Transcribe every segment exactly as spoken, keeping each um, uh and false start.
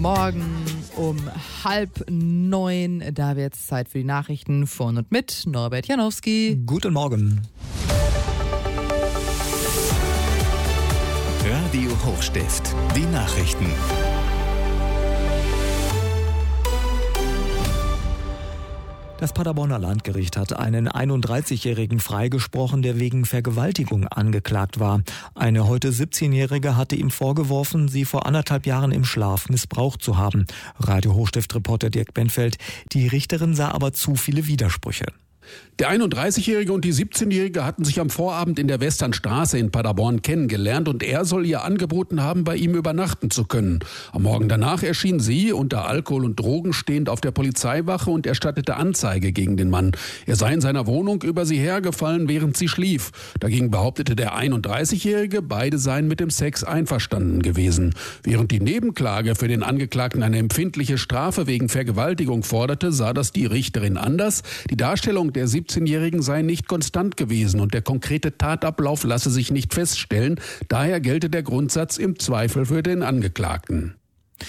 Morgen um halb neun. Da wird es Zeit für die Nachrichten von und mit Norbert Janowski. Guten Morgen. Radio Hochstift, die Nachrichten. Das Paderborner Landgericht hat einen einunddreißigjährigen freigesprochen, der wegen Vergewaltigung angeklagt war. Eine heute siebzehnjährige hatte ihm vorgeworfen, sie vor anderthalb Jahren im Schlaf missbraucht zu haben. Radio Hochstift-Reporter Dirk Benfeld. Die Richterin sah aber zu viele Widersprüche. Der einunddreißigjährige und die siebzehnjährige hatten sich am Vorabend in der Westernstraße in Paderborn kennengelernt und er soll ihr angeboten haben, bei ihm übernachten zu können. Am Morgen danach erschien sie, unter Alkohol und Drogen stehend, auf der Polizeiwache und erstattete Anzeige gegen den Mann. Er sei in seiner Wohnung über sie hergefallen, während sie schlief. Dagegen behauptete der einunddreißigjährige, beide seien mit dem Sex einverstanden gewesen. Während die Nebenklage für den Angeklagten eine empfindliche Strafe wegen Vergewaltigung forderte, sah das die Richterin anders. Die Darstellung der siebzehnjährigen sei nicht konstant gewesen und der konkrete Tatablauf lasse sich nicht feststellen. Daher gelte der Grundsatz im Zweifel für den Angeklagten.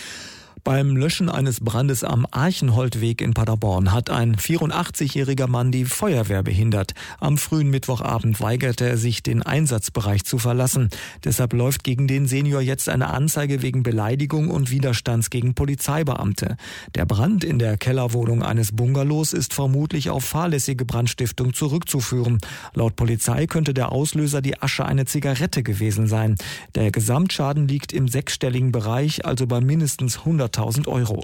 Beim Löschen eines Brandes am Archenholdweg in Paderborn hat ein vierundachtzigjähriger Mann die Feuerwehr behindert. Am frühen Mittwochabend weigerte er sich, den Einsatzbereich zu verlassen. Deshalb läuft gegen den Senior jetzt eine Anzeige wegen Beleidigung und Widerstands gegen Polizeibeamte. Der Brand in der Kellerwohnung eines Bungalows ist vermutlich auf fahrlässige Brandstiftung zurückzuführen. Laut Polizei könnte der Auslöser die Asche eine Zigarette gewesen sein. Der Gesamtschaden liegt im sechsstelligen Bereich, also bei mindestens hunderttausend Euro.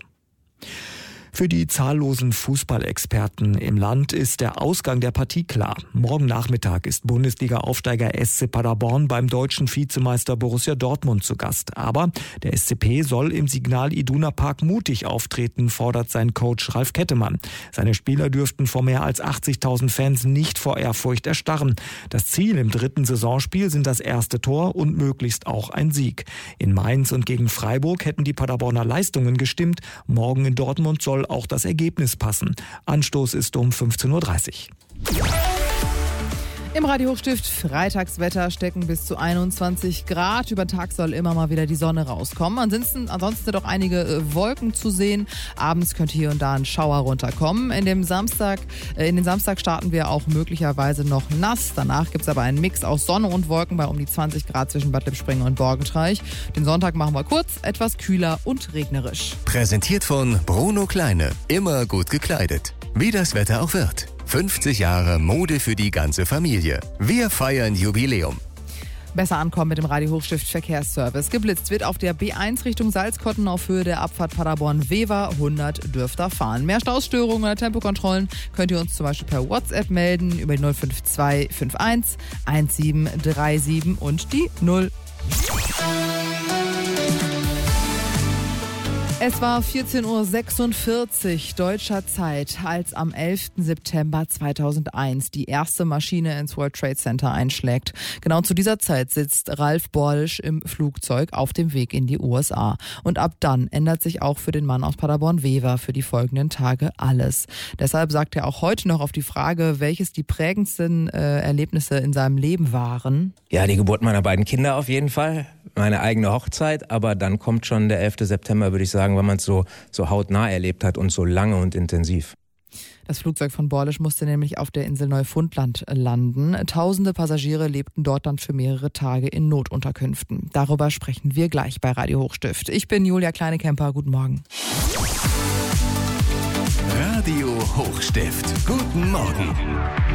Für die zahllosen Fußballexperten im Land ist der Ausgang der Partie klar. Morgen Nachmittag ist Bundesliga-Aufsteiger S C Paderborn beim deutschen Vizemeister Borussia Dortmund zu Gast. Aber der S C P soll im Signal Iduna Park mutig auftreten, fordert sein Coach Ralf Kettemann. Seine Spieler dürften vor mehr als achtzigtausend Fans nicht vor Ehrfurcht erstarren. Das Ziel im dritten Saisonspiel sind das erste Tor und möglichst auch ein Sieg. In Mainz und gegen Freiburg hätten die Paderborner Leistungen gestimmt. Morgen in Dortmund soll auch das Ergebnis passen. Anstoß ist um fünfzehn Uhr dreißig. Im Radio Hochstift Freitagswetter stecken bis zu einundzwanzig Grad. Über Tag soll immer mal wieder die Sonne rauskommen. Ansonsten, ansonsten sind auch einige äh, Wolken zu sehen. Abends könnte hier und da ein Schauer runterkommen. In dem Samstag, äh, in den Samstag starten wir auch möglicherweise noch nass. Danach gibt es aber einen Mix aus Sonne und Wolken bei um die zwanzig Grad zwischen Bad Lippspringe und Borgentreich. Den Sonntag machen wir kurz, etwas kühler und regnerisch. Präsentiert von Bruno Kleine. Immer gut gekleidet. Wie das Wetter auch wird. fünfzig Jahre Mode für die ganze Familie. Wir feiern Jubiläum. Besser ankommen mit dem Radio Hochstift Verkehrsservice. Geblitzt wird auf der B eins Richtung Salzkotten auf Höhe der Abfahrt Paderborn-Wever. hundert dürft ihr fahren. Mehr Stausstörungen oder Tempokontrollen könnt ihr uns zum Beispiel per WhatsApp melden über die null fünf zwei fünf eins eins sieben drei sieben und die null. Es war vierzehn Uhr sechsundvierzig deutscher Zeit, als am elften September zweitausendeins die erste Maschine ins World Trade Center einschlägt. Genau zu dieser Zeit sitzt Ralf Borlisch im Flugzeug auf dem Weg in die U S A. Und ab dann ändert sich auch für den Mann aus Paderborn-Wever für die folgenden Tage alles. Deshalb sagt er auch heute noch auf die Frage, welches die prägendsten äh, Erlebnisse in seinem Leben waren. Ja, die Geburt meiner beiden Kinder auf jeden Fall, meine eigene Hochzeit, aber dann kommt schon der elfte September, würde ich sagen, weil man es so, so hautnah erlebt hat und so lange und intensiv. Das Flugzeug von Borlisch musste nämlich auf der Insel Neufundland landen. Tausende Passagiere lebten dort dann für mehrere Tage in Notunterkünften. Darüber sprechen wir gleich bei Radio Hochstift. Ich bin Julia Kleinekemper, guten Morgen. Radio Hochstift, guten Morgen.